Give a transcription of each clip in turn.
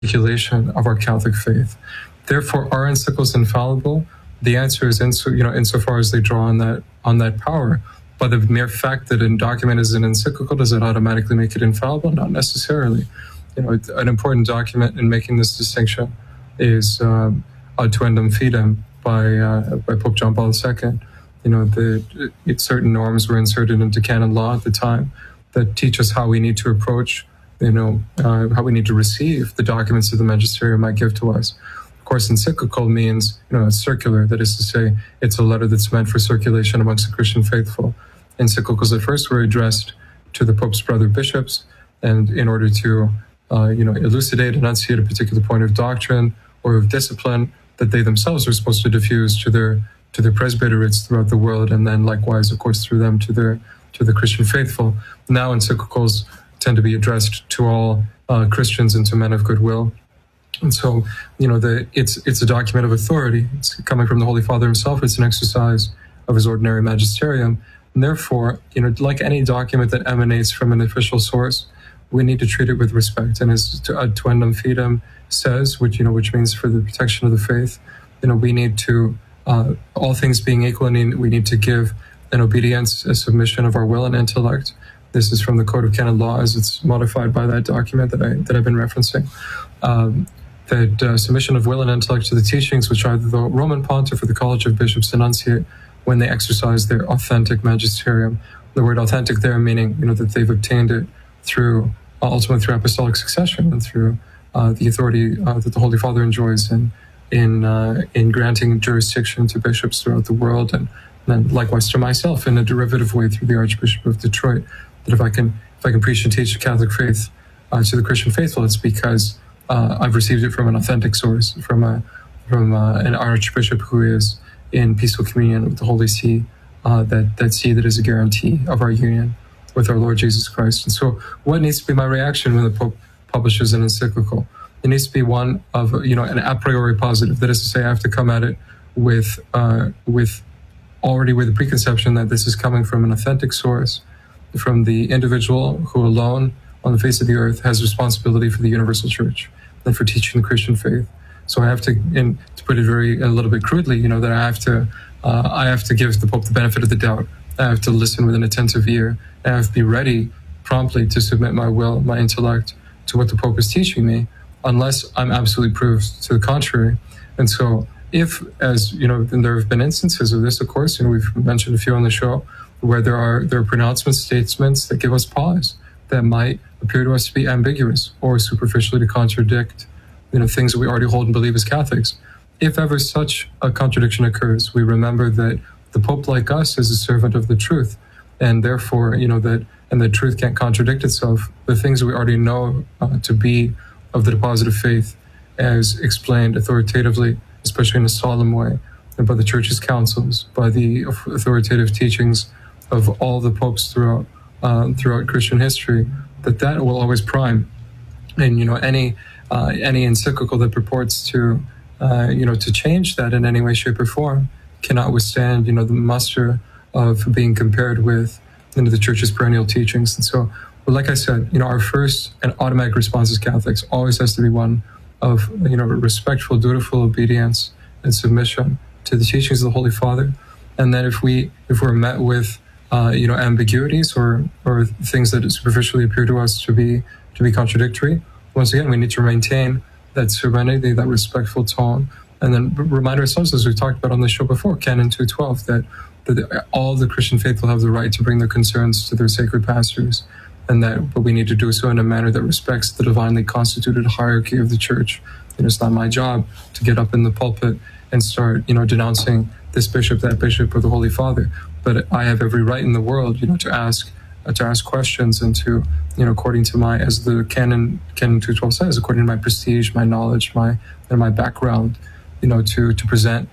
articulation of our Catholic faith. Therefore, are encyclicals infallible? The answer is insofar as they draw on that power. By the mere fact that a document is an encyclical, does it automatically make it infallible? Not necessarily. An important document in making this distinction is Autuendum Fidem by Pope John Paul II. Certain norms were inserted into canon law at the time that teach us how we need to approach, how we need to receive the documents that the magisterium might give to us. Of course, encyclical means, circular. That is to say, it's a letter that's meant for circulation amongst the Christian faithful. Encyclicals at first were addressed to the Pope's brother bishops, and in order to, elucidate, enunciate a particular point of doctrine or of discipline that they themselves are supposed to diffuse to their presbyteries throughout the world, and then likewise, of course, through them to the Christian faithful. Now encyclicals tend to be addressed to all Christians and to men of goodwill. And so, it's a document of authority. It's coming from the Holy Father himself. It's an exercise of his ordinary magisterium. And therefore, like any document that emanates from an official source, we need to treat it with respect. And as Autuendum Fidem says, which means for the protection of the faith, we need to, all things being equal, we need to give an obedience, a submission of our will and intellect. This is from the Code of Canon Law as it's modified by that document that I've been referencing. That submission of will and intellect to the teachings which either the Roman Pontiff or the College of Bishops enunciate when they exercise their authentic magisterium. The word authentic there meaning, that they've obtained it through, ultimately through apostolic succession and through the authority that the Holy Father enjoys in granting jurisdiction to bishops throughout the world, and then likewise to myself in a derivative way through the Archbishop of Detroit. That if I can preach and teach the Catholic faith to the Christian faithful, it's because I've received it from an authentic source, from an Archbishop who is in peaceful communion with the Holy See, that see that is a guarantee of our union with our Lord Jesus Christ. And so what needs to be my reaction when the Pope publishes an encyclical? It needs to be one of, an a priori positive. That is to say, I have to come at it with the preconception that this is coming from an authentic source, from the individual who alone on the face of the earth has responsibility for the universal church and for teaching the Christian faith. So I have to, to put it a little bit crudely, that I have to give the Pope the benefit of the doubt. I have to listen with an attentive ear. I have to be ready promptly to submit my will, my intellect to what the Pope is teaching me, unless I'm absolutely proved to the contrary. And so if, as and there have been instances of this, of course, we've mentioned a few on the show, where there are pronouncements, statements that give us pause, that might appear to us to be ambiguous or superficially to contradict, things that we already hold and believe as Catholics. If ever such a contradiction occurs, we remember that the Pope, like us, is a servant of the truth, and therefore, the truth can't contradict itself. The things that we already know to be of the deposit of faith, as explained authoritatively, especially in a solemn way, and by the Church's councils, by the authoritative teachings of all the popes throughout Christian history, that will always prime. And any encyclical that purports to change that in any way, shape, or form cannot withstand the muster of being compared with the Church's perennial teachings. And so, like I said, our first and automatic response as Catholics always has to be one of respectful, dutiful obedience and submission to the teachings of the Holy Father. And then if we're met with ambiguities or things that superficially appear to us to be contradictory, once again we need to maintain that serenity, that respectful tone, and then remind ourselves, as we've talked about on the show before, Canon 212, that all the Christian faithful have the right to bring their concerns to their sacred pastors, but we need to do so in a manner that respects the divinely constituted hierarchy of the Church. It's not my job to get up in the pulpit and start, denouncing this bishop, that bishop, or the Holy Father. But I have every right in the world, to ask questions and to, according to my, as the Canon 212 says, according to my prestige, my knowledge, my background, to present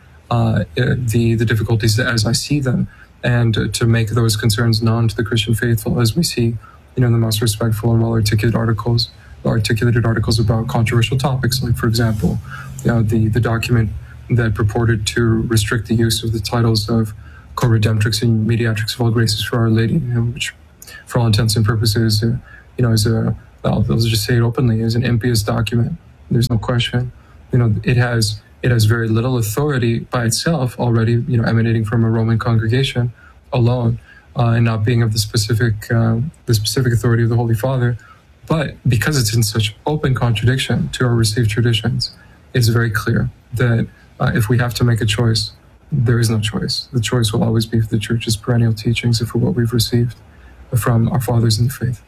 the difficulties as I see them, and to make those concerns known to the Christian faithful as we see, the most respectful and well-articulated articles about controversial topics, like, for example, the document that purported to restrict the use of the titles of co-redemptrix and mediatrix of all graces for Our Lady, which, for all intents and purposes, I'll just say it openly, is an impious document There's no question. It has very little authority by itself already, emanating from a Roman congregation alone, and not being of the specific authority of the Holy Father. But because it's in such open contradiction to our received traditions, it's very clear that if we have to make a choice, there is no choice. The choice will always be for the Church's perennial teachings and for what we've received from our fathers in the faith.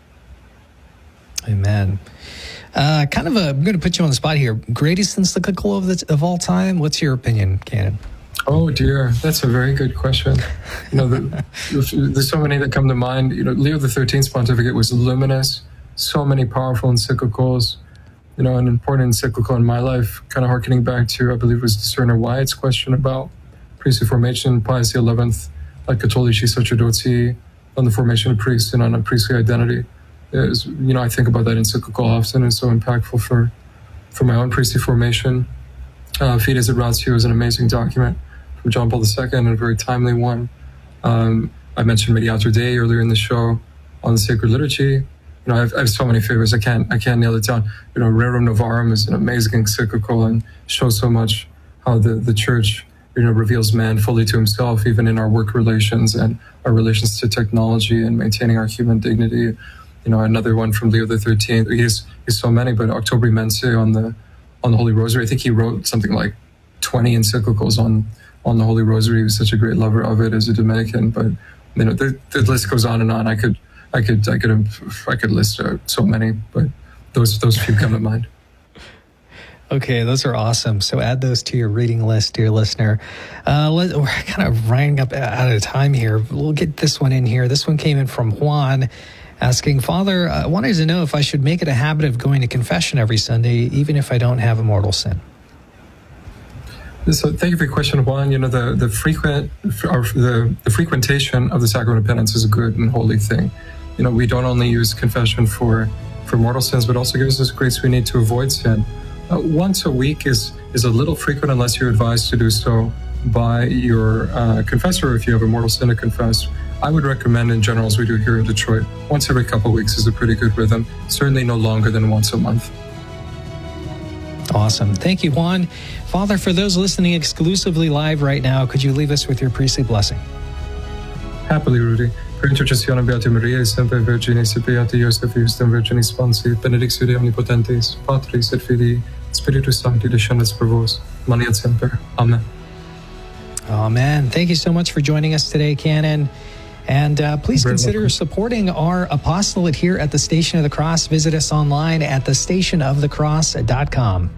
Amen. I'm going to put you on the spot here. Greatest encyclical of all time? What's your opinion, Canon? Oh dear, that's a very good question. There's so many that come to mind. Leo XIII's pontificate was luminous. So many powerful encyclicals. An important encyclical in my life, kind of harkening back to, I believe it was Discerner Wyatt's question about priestly formation, Pius XI, like Cattolici Sacerdozi, on the formation of priests and on a priestly identity. I think about that encyclical often. It's so impactful for my own priestly formation. Fides et Ratio is an amazing document from John Paul II and a very timely one. I mentioned Mediator Dei earlier in the show on the sacred liturgy. I have so many favorites. I can't nail it down. Rerum Novarum is an amazing encyclical and shows so much how the Church, reveals man fully to himself, even in our work relations and our relations to technology and maintaining our human dignity. Another one from Leo XIII. He's so many, but Octobri Mense on the Holy Rosary. I think he wrote something like 20 encyclicals on the Holy Rosary. He was such a great lover of it as a Dominican. But the list goes on and on. I could list so many, but those few come to mind. Okay, those are awesome. So add those to your reading list, dear listener. We're kind of running up out of time here. We'll get this one in here. This one came in from Juan, asking, Father, I wanted to know if I should make it a habit of going to confession every Sunday, even if I don't have a mortal sin. So thank you for your question, Juan. The frequentation of the sacrament of penance is a good and holy thing. We don't only use confession for mortal sins, but also gives us grace we need to avoid sin. Once a week is a little frequent unless you're advised to do so by your confessor if you have a mortal sin to confess. I would recommend, in general, as we do here in Detroit, once every couple of weeks is a pretty good rhythm. Certainly no longer than once a month. Awesome. Thank you, Juan. Father, for those listening exclusively live right now, could you leave us with your priestly blessing? Happily, Rudy. Per intercessione Beati Mariae, sempre Virgine, Beati Iosephus, dem Virgini Sponsi, benedictio Dei Omnipotentis, Patris et Filii, Spiritus Sancti, descendat per vos, mania et semper. Amen. Amen. Thank you so much for joining us today, Canon. And please consider supporting our apostolate here at the Station of the Cross. Visit us online at thestationofthecross.com.